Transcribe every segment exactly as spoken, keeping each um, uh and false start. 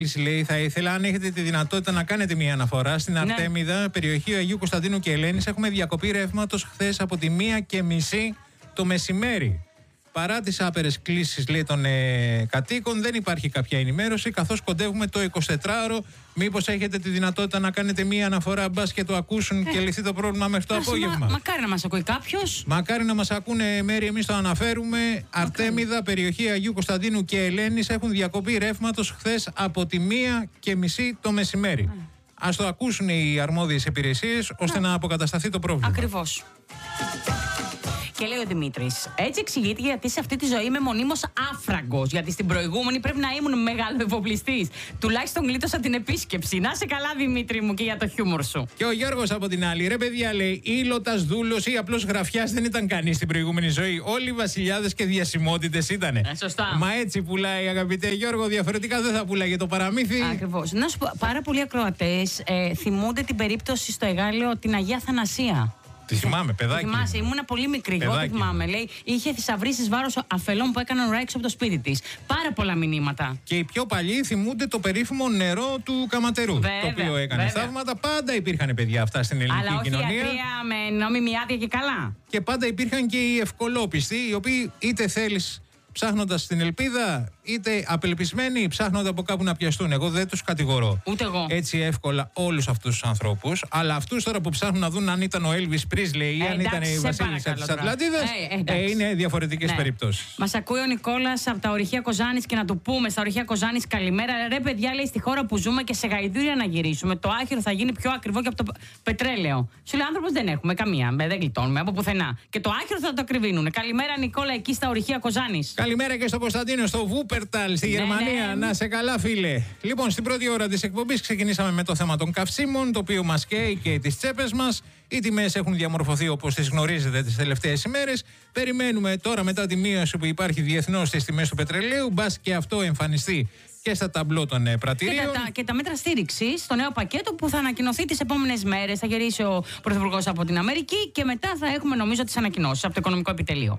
Λέει, θα ήθελα, αν έχετε τη δυνατότητα, να κάνετε μια αναφορά στην Αρτέμιδα, ναι. περιοχή Αγίου Κωνσταντίνου και Ελένης. Έχουμε διακοπή ρεύματος χθες από τη μία και μισή το μεσημέρι. Παρά τις άπερες κλήσεις, λέει, των ε, κατοίκων, δεν υπάρχει κάποια ενημέρωση, καθώς κοντεύουμε το εικοσιτετράωρο. Μήπως έχετε τη δυνατότητα να κάνετε μία αναφορά, μπας και το ακούσουν ε. και λυθεί το πρόβλημα μέχρι το απόγευμα. Μα, μακάρι να μας ακούει κάποιος. Μακάρι να μας ακούνε, Μέρη, εμείς το αναφέρουμε. Μακάρι. Αρτέμιδα, περιοχή Αγίου Κωνσταντίνου και Ελένης, έχουν διακοπή ρεύματος χθες από τη μία και μισή το μεσημέρι. Ε. Ας το ακούσουν οι αρμόδιες υπηρεσίες, ώστε ε. να αποκατασταθεί το πρόβλημα. Ακριβώς. Και λέει ο Δημήτρης, έτσι εξηγείται γιατί σε αυτή τη ζωή είμαι μονίμως άφραγκος. Γιατί στην προηγούμενη πρέπει να ήμουν μεγάλο εφοπλιστής. Τουλάχιστον γλίτωσα την επίσκεψη. Να σε καλά, Δημήτρη μου, και για το χιούμορ σου. Και ο Γιώργος από την άλλη, ρε παιδιά, λέει, ήλωτας, δούλος ή απλώς γραφιάς δεν ήταν κανείς στην προηγούμενη ζωή. Όλοι οι βασιλιάδες και διασημότητες ήτανε. Ε, σωστά. Μα έτσι πουλάει, αγαπητέ Γιώργο, διαφορετικά δεν θα πουλάγε το παραμύθι. Ακριβώς. Να σου πω, πάρα πολλοί ακροατές ε, θυμούνται την περίπτωση στο Εγάλεο την Αγία Θανασία. Τη θυμάμαι, παιδάκι. Θυμάσαι, ήμουν πολύ μικρή. Εγώ τη θυμάμαι. Λέει, είχε θησαυρίσει βάρος αφελών που έκαναν ουρά έξω από το σπίτι της. Πάρα πολλά μηνύματα. Και οι πιο παλιοί θυμούνται το περίφημο νερό του Καματερού. Βέβαια, το οποίο έκανε βέβαια. θαύματα. Πάντα υπήρχαν παιδιά αυτά στην ελληνική Αλλά όχι κοινωνία. ιατρία με νόμιμη άδεια και καλά. Και πάντα υπήρχαν και οι ευκολόπιστοι, οι οποίοι είτε θέλεις ψάχνοντας την ελπίδα, είτε απελπισμένοι ψάχνονται από κάπου να πιαστούν. Εγώ δεν τους κατηγορώ ούτε εγώ έτσι εύκολα όλους αυτούς τους ανθρώπους. Αλλά αυτούς τώρα που ψάχνουν να δουν αν ήταν ο Elvis Presley ή ε, αν ήταν η Βασίλισσα της Ατλαντίδας, ε, ε, είναι διαφορετικές ναι. περιπτώσεις. Μας ακούει ο Νικόλας από τα ορυχεία Κοζάνης και να του πούμε στα ορυχεία Κοζάνης καλημέρα. Ρε παιδιά, λέει, στη χώρα που ζούμε και σε γαϊδούρια να γυρίσουμε. Το άχυρο θα γίνει πιο ακριβό και από το πετρέλαιο. Σου λέει, άνθρωπος δεν έχουμε καμία, δεν γλιτώνουμε από πουθενά. Και το άχυρο θα το ακριβίνουν. Καλημέρα, Νικόλα, εκεί στα ορυχεία Κοζάνης. Καλημέρα και στο Κωνσταντίνο, στο Βούπερταλ, στη ναι, Γερμανία. Ναι. Να σε καλά, φίλε. Λοιπόν, στην πρώτη ώρα της εκπομπής ξεκινήσαμε με το θέμα των καυσίμων, το οποίο μας καίει και τις τσέπες μας. Οι τιμές έχουν διαμορφωθεί όπως τις γνωρίζετε τις τελευταίες ημέρες. Περιμένουμε τώρα, μετά τη μείωση που υπάρχει διεθνώς στις τιμές του πετρελαίου, μπας και αυτό εμφανιστεί και στα ταμπλό των ε, πρατηρίων. Και τα, και τα μέτρα στήριξη στο νέο πακέτο που θα ανακοινωθεί τις επόμενες μέρες. Θα γυρίσει ο Πρωθυπουργός από την Αμερική και μετά θα έχουμε, νομίζω, τις ανακοινώσεις από το Οικονομικό Επιτελείο.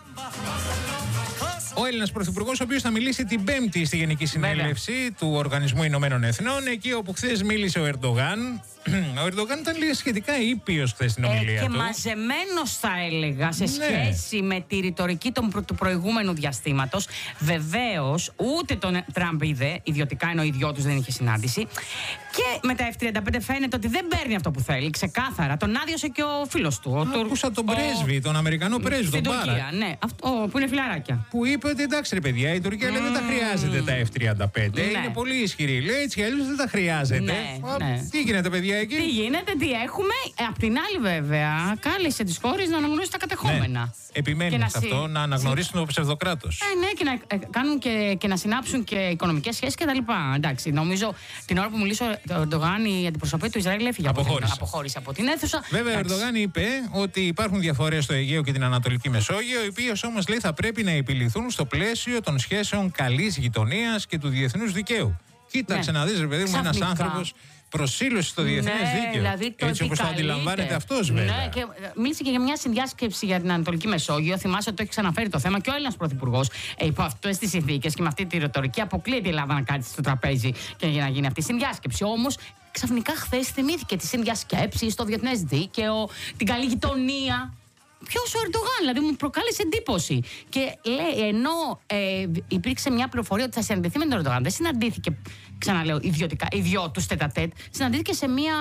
Ο Έλληνας Πρωθυπουργός, ο οποίος θα μιλήσει την Πέμπτη στη Γενική Συνέλευση Βέβαια. του Οργανισμού Ηνωμένων Εθνών, εκεί όπου χθες μίλησε ο Ερντογάν. Ο Ερντογάν ήταν λίγο σχετικά ήπιος χθες στην ομιλία ε, και του. Και μαζεμένος, θα έλεγα, σε σχέση ναι. με τη ρητορική των προ, του προηγούμενου διαστήματος. Βεβαίως, ούτε τον Τραμπ είδε, ιδιωτικά ενώ ο ιδιώτης δεν είχε συνάντηση. Και με τα εφ τριάντα πέντε φαίνεται ότι δεν παίρνει αυτό που θέλει, ξεκάθαρα. Τον άδειωσε και ο φίλος του. Ο, Άκουσα τον πρέσβη, ο... τον Αμερικανό πρέσβη, τον Μπάρα. Στην Τουρκία, ναι, αυτό, που είναι φιλαράκια. Που είπε ότι εντάξει, ρε παιδιά, η Τουρκία mm. λέει δεν τα χρειάζεται τα εφ τριάντα πέντε. Ναι. Είναι πολύ ισχυρή. Λέει έτσι κι αλλιώς δεν τα χρειάζεται. Ναι, Α, ναι. Τι γίνεται, παιδιά, εκεί. Τι γίνεται, τι έχουμε. Ε, απ' την άλλη, βέβαια, κάλεσε τις χώρες να αναγνωρίσουν τα κατεχόμενα. Ναι. Επιμένει σε αυτό, να αναγνωρίσουν το ψευδοκράτος. Ε, ναι, και να ε, κάνουν και, και να συνάψουν και οικονομικές σχέσεις κτλ. Εντάξει, νομίζω την ώρα που μιλήσω ο Ερντογάν, η αντιπροσωπεία του Ισραήλ έφυγε από την, αποχώρησε από την αίθουσα. Βέβαια, ο Ερντογάν είπε ότι υπάρχουν διαφορές στο Αιγαίο και την Ανατολική Μεσόγειο, οι οποίες όμως, λέει, θα πρέπει να επιληθούν στο πλαίσιο των σχέσεων καλής γειτονίας και του διεθνούς δικαίου. Κοίταξε ναι. να δεις, ρε παιδί μου, ένας άνθρωπος προσήλωση στο διεθνές ναι, δίκαιο. Δηλαδή το έτσι όπως το αντιλαμβάνεται αυτός, βέβαια. Ναι, και μίλησε και για μια συνδιάσκεψη για την Ανατολική Μεσόγειο. Θυμάσαι ότι το έχει ξαναφέρει το θέμα και ο Έλληνας Πρωθυπουργός. Ε, υπό αυτές τις συνθήκες και με αυτή τη ρητορική αποκλείεται η Ελλάδα να κάτσει στο τραπέζι και για να γίνει αυτή η συνδιάσκεψη. Όμως, ξαφνικά χθες θυμήθηκε τις συνδιασκέψεις, το διεθνές δίκαιο, την καλή γειτονία. Ποιος ο Ερντογάν, δηλαδή μου προκάλεσε εντύπωση. Και λέει, ενώ ε, υπήρξε μια πληροφορία ότι θα συναντηθεί με τον Ερντογάν, δεν συναντήθηκε, ξαναλέω, ιδιωτικά, ιδιώτους τετατέτ, συναντήθηκε σε μια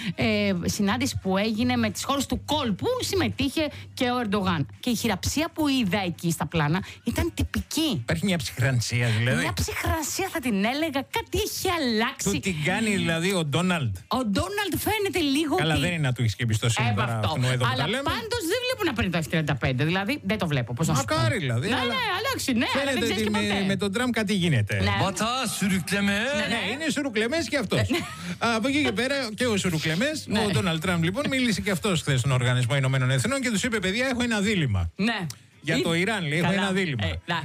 ε, συνάντηση που έγινε με τις χώρες του κόλπου, συμμετείχε και ο Ερντογάν. Και η χειραψία που είδα εκεί στα πλάνα ήταν τυπική. Υπάρχει μια ψυχρανσία, δηλαδή. Μια ψυχρανσία, θα την έλεγα, κάτι έχει αλλάξει. Του την κάνει δηλαδή ο Ντόναλντ. Ο Ντόναλντ φαίνεται λίγο. Καλά, ότι... δεν είναι να του έχει και εμπιστοσύνη ε, τώρα. Αλλά πάντως δεν βλέπω να παίρνει το εφ τριάντα πέντε. Δηλαδή δεν το βλέπω. Πώς να σου πω. Μακάρι δηλαδή. Ναι, ναι, αλλάξει, ναι. Φαίνεται αλλά δεν ότι με, με, με τον Τραμπ κάτι γίνεται. Μπατά, σουρουκλεμέ. Ναι, είναι σουρουκλεμές και αυτός. Από εκεί και πέρα και ο σουρουκλεμές, ο Ντόναλντ Τραμπ λοιπόν μίλησε και αυτός χθες στον Οργανισμό Ηνωμένων Εθνών και τους είπε: παιδιά, έχω ένα δίλημμα. Ναι. Για το Ιράν, λέει, έχω ένα δίλημμα.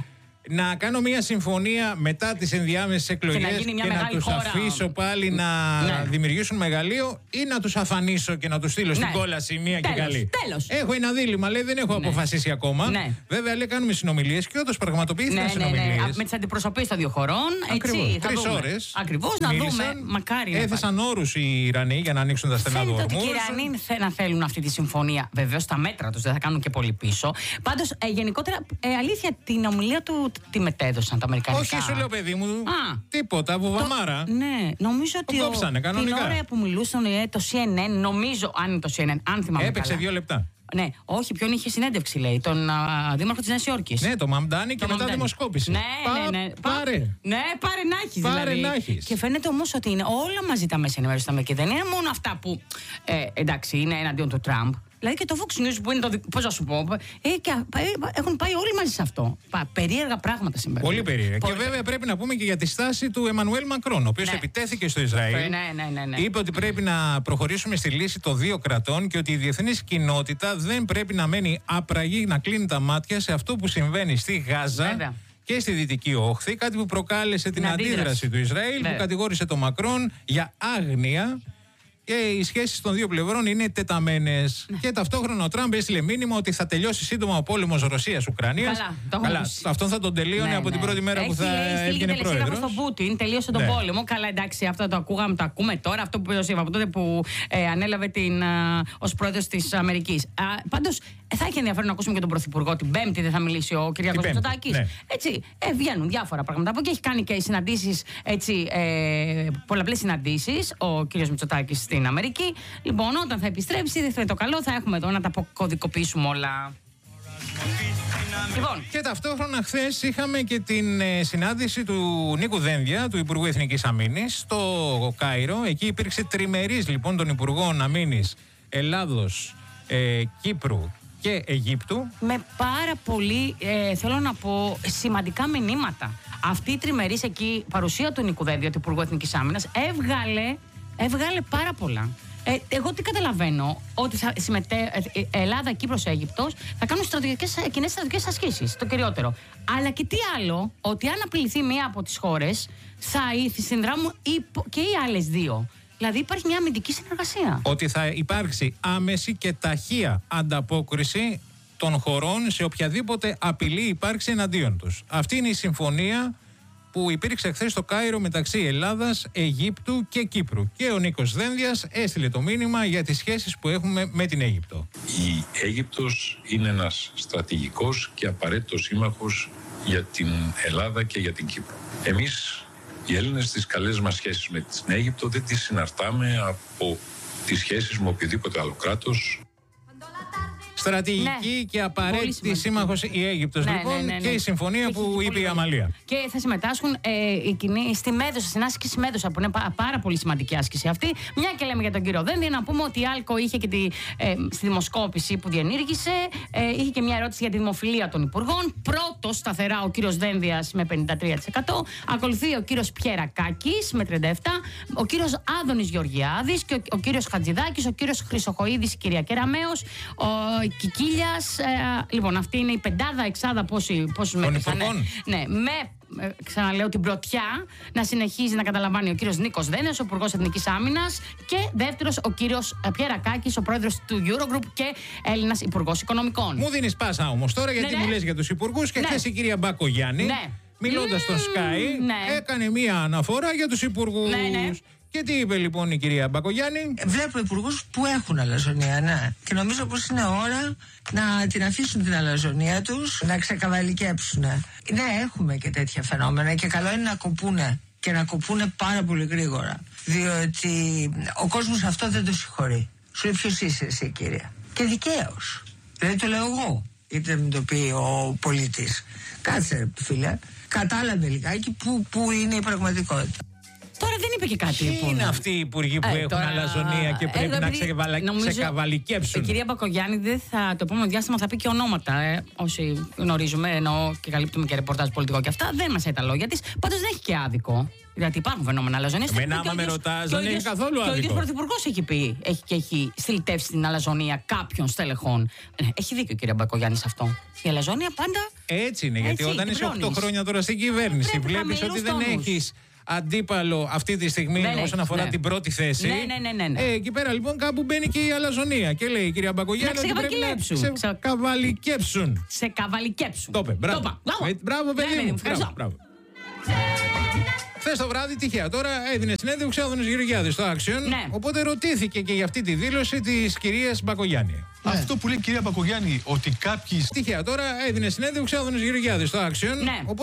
να κάνω μια συμφωνία μετά τις ενδιάμεσες εκλογές και να, και να τους χώρα. αφήσω πάλι να ναι. δημιουργήσουν μεγαλείο ή να τους αφανίσω και να τους στείλω ναι. στην κόλαση μία τέλος, και καλή. Τέλος. Έχω ένα δίλημμα, λέει, δεν έχω ναι. αποφασίσει ακόμα. Ναι. Βέβαια, λέει, κάνουμε συνομιλίες και όντως πραγματοποιήθηκαν ναι, συνομιλίες. Ναι, ναι. Με τις αντιπροσωπείες των δύο χωρών. Ακριβώς. Τρεις ώρες. Ακριβώς, να δούμε. Μακάρι. Έθεσαν όρους οι Ιρανοί για να ανοίξουν τα στενά του ορμούς. Φαίνεται ότι οι Ιρανοί να θέλουν αυτή τη συμφωνία. Βεβαίως τα μέτρα τους δεν θα κάνουν και πολύ πίσω. Πάντως, ε, γενικότερα, ε, αλήθεια, την ομιλία του τη μετέδωσαν τα Αμερικανικά. Όχι, σου λέω, παιδί μου. Α, τίποτα, βουβαμάρα. Το, ναι, νομίζω ότι. Το κόψανε, κανονικά. Την ώρα που μιλούσαν ε, το σι εν εν, νομίζω, αν είναι το σι εν εν, αν θυμάμαι. Έπαιξε καλά. δύο λεπτά. Ναι, όχι, ποιον είχε συνέντευξη, λέει, τον α, δήμαρχο της Νέας Υόρκης. Ναι, το Μαμντάνι και το μετά Μαμντάνι. Δημοσκόπηση. Ναι, Πα, ναι, ναι. Πάρε. Ναι, πάρε να έχεις. Πάρε δηλαδή. να έχεις. Και φαίνεται όμως ότι είναι όλα μαζί τα μέσα ενημέρωσης στα Αμερική. Δεν είναι μόνο αυτά που ε, εντάξει, είναι εναντίον του Τραμπ. Δηλαδή και το Fox News που είναι το. Πώς να σου πω. Ε, και, ε, έχουν πάει όλοι μαζί σε αυτό. Πα, περίεργα πράγματα συμβαίνουν. Πολύ περίεργα. Πολύ... Και βέβαια πρέπει να πούμε και για τη στάση του Εμμανουέλ Μακρόν, ο οποίος ναι. επιτέθηκε στο Ισραήλ. Ναι, ναι, ναι, ναι. Είπε ότι πρέπει να προχωρήσουμε στη λύση των δύο κρατών και ότι η διεθνής κοινότητα δεν πρέπει να μένει άπραγη, να κλείνει τα μάτια σε αυτό που συμβαίνει στη Γάζα. Βέβαια. Και στη Δυτική Όχθη, κάτι που προκάλεσε την, την αντίδραση. αντίδραση του Ισραήλ, βέβαια. Που κατηγόρησε τον Μακρόν για άγνοια. Και οι σχέσεις των δύο πλευρών είναι τεταμένες. Ναι. Και ταυτόχρονα ο Τραμπ έστειλε μήνυμα ότι θα τελειώσει σύντομα ο πόλεμος Ρωσίας-Ουκρανίας. Καλά, το Καλά. Αυτό θα τον τελείωνε ναι, από ναι. την πρώτη μέρα έχει, που θα έβγαινε πρόεδρος. Στον Πούτιν, τελείωσε τον ναι. πόλεμο. Καλά, εντάξει, αυτό το ακούγαμε, το ακούμε τώρα. Αυτό που είπε από τότε που ε, ανέλαβε την, α, ως πρόεδρος της Αμερικής. Πάντως, θα έχει ενδιαφέρον να ακούσουμε και τον Πρωθυπουργό. Την Πέμπτη δεν θα μιλήσει ο Κυριάκος Μητσοτάκης. Ναι. Έτσι, ε, βγαίνουν διάφορα πράγματα από εκεί. Έχει κάνει και συναντήσεις, ε, πολλαπλές συναντήσεις ο κύριος Μητσοτάκης στην Αμερική. Λοιπόν, όταν θα επιστρέψει, δεν θα είναι το καλό, θα έχουμε εδώ να τα κωδικοποιήσουμε όλα. Λοιπόν. Και ταυτόχρονα χθες είχαμε και την ε, συνάντηση του Νίκου Δένδια, του Υπουργού Εθνικής Αμήνης, στο Κάιρο. Εκεί υπήρξε τριμερής λοιπόν των Υπουργών Αμήνης Ελλάδος, ε, Κύπρου και Αιγύπτου. Με πάρα πολύ, ε, θέλω να πω, σημαντικά μηνύματα. Αυτή η τριμερής εκεί παρουσία του Νίκου Δένδια, του Υπουργού Εθνικής Άμυνας, έβγαλε, έβγαλε πάρα πολλά. Ε, εγώ τι καταλαβαίνω, ότι θα συμμετέ... ε, Ελλάδα, Κύπρος, Αίγυπτος θα κάνουν στρατηγικές, κοινές στρατηγικές ασκήσεις, το κυριότερο. Αλλά και τι άλλο, ότι αν απειληθεί μία από τις χώρες, θα συνδράμουν και οι άλλες δύο. Δηλαδή υπάρχει μια αμυντική συνεργασία. Ότι θα υπάρξει άμεση και ταχεία ανταπόκριση των χωρών σε οποιαδήποτε απειλή υπάρξει εναντίον τους. Αυτή είναι η συμφωνία που υπήρξε χθες στο Κάιρο μεταξύ Ελλάδας, Αιγύπτου και Κύπρου. Και ο Νίκος Δένδιας έστειλε το μήνυμα για τις σχέσεις που έχουμε με την Αίγυπτο. Η Αίγυπτος είναι ένας στρατηγικός και απαραίτητος σύμμαχος για την Ελλάδα και για την Κύπρο. Εμείς οι Έλληνες στις καλές μας σχέσεις με την Αίγυπτο δεν τις συναρτάμε από τις σχέσεις με οποιοδήποτε άλλο κράτος. Στρατηγική ναι. και απαραίτητη σύμμαχος η Αίγυπτος ναι, λοιπόν ναι, ναι, ναι. και η συμφωνία και που είπε η Αμαλία. Και θα συμμετάσχουν ε, οι κοινοί στη Μέδουσα, στην άσκηση Μέδουσα που είναι πά, πάρα πολύ σημαντική άσκηση αυτή. Μια και λέμε για τον κύριο Δένδια, να πούμε ότι η Άλκο είχε και τη, ε, στη δημοσκόπηση που διενήργησε, ε, είχε και μια ερώτηση για τη δημοφιλία των υπουργών. Πρώτος σταθερά ο κύριος Δένδιας με πενήντα τρία τοις εκατό, ακολουθεί ο κύριος Πιερακάκης με τριάντα επτά τοις εκατό, ο κύριος Άδωνης Γεωργιάδης και ο, ο κύριος Χατζηδάκης, ο κύριος Χρυσοχοΐδης, η κυρία Κεραμέως, ο Κικίλιας, ε, λοιπόν, αυτή είναι η πεντάδα, εξάδα πόσους μέτρησαν. Ναι, με, ε, ξαναλέω, την πρωτιά να συνεχίζει να καταλαμβάνει ο κύριος Νίκος Δένδιας, ο Υπουργός Εθνικής Άμυνας, και δεύτερος ο κύριος Πιερακάκης, ο πρόεδρος του Eurogroup και Έλληνας Υπουργός Οικονομικών. Μου δίνεις πάσα όμως τώρα, γιατί ναι, μου ναι. λες για τους υπουργούς και ναι. χθες η κυρία Μπακογιάννη, ναι. μιλώντας στον Sky, ναι. έκανε μία αναφορά για τους υπουργούς. Ναι, ναι. Και τι είπε λοιπόν η κυρία Μπακογιάννη? Βλέπω υπουργούς που έχουν αλαζονία, ναι. Και νομίζω πως είναι ώρα να την αφήσουν την αλαζονία τους, να ξεκαβαλικέψουν. Ναι, έχουμε και τέτοια φαινόμενα και καλό είναι να κοπούνε και να κοπούνε πάρα πολύ γρήγορα. Διότι ο κόσμος αυτό δεν το συγχωρεί. Σου λέει ποιος είσαι εσύ, κυρία. Και δικαίως. Δηλαδή το λέω εγώ, είτε μην το πει ο πολίτης. Κάτσε, φίλε, κατάλαβε λιγάκι που, που είναι η πραγματικότητα. Τώρα δεν είπε και κάτι. Ποιοι που είναι να- αυτοί οι υπουργοί που Ε, έχουν τώρα, αλαζονία και πρέπει εδώ να επειδή ξεκαβαλα... νομίζω ξεκαβαλικέψουν? Η κυρία Μπακογιάννη δεν θα, το επόμενο διάστημα θα πει και ονόματα. Ε, όσοι γνωρίζουμε, εννοώ και καλύπτουμε και ρεπορτάζ πολιτικό και αυτά, δεν μας λέει τα λόγια της. Πάντως δεν έχει και άδικο. Γιατί υπάρχουν φαινόμενα αλαζονίας. Εμένα, Και ο άμα με ίδιος- ρωτάς, και ο δεν έχει ίδιος- καθόλου Και ο ίδιος άδικο. πρωθυπουργός έχει πει έχει, και έχει στυλιτεύσει την αλαζονία κάποιων στελεχών. Ε, έχει δίκιο η κυρία Μπακογιάννη σε αυτό. Η αλαζονία πάντα. Έτσι είναι, γιατί Έτσι, όταν την είσαι οκτώ πλώνεις. χρόνια τώρα στην κυβέρνηση, Πρέπει βλέπεις χαμηλούς ότι δεν τόνους. έχεις αντίπαλο αυτή τη στιγμή Δεν όσον έχεις, αφορά ναι. την πρώτη θέση. Ναι, ναι, ναι, ναι, ναι. Ε, εκεί πέρα λοιπόν κάπου μπαίνει και η αλαζονία. Και λέει η κυρία Μπακογιάννη Να ότι πρέπει να ξεκαβαλικέψουν. ξεκαβαλικέψουν. Σε καβαλικέψουν. Το είπε, μπράβο. Το είπα. Ε, Μπράβο, παιδί Ναι, μου. ευχαριστώ. Μπράβο, μπράβο. Χθες το βράδυ, τυχαία τώρα, έδινε συνέντευξη ο Άδωνης Γεωργιάδης στο Action. Ναι. Οπότε ρωτήθηκε και για αυτή τη δήλωση της κυρίας Μπακογιάννη. Αυτό που λέει η κυρία Μπακογιάννη, ότι κάποιοι Τυχαία τώρα, έδινε συνέντευξη ο Άδωνης Γεωργιάδης στο Action. Ναι. Οπότε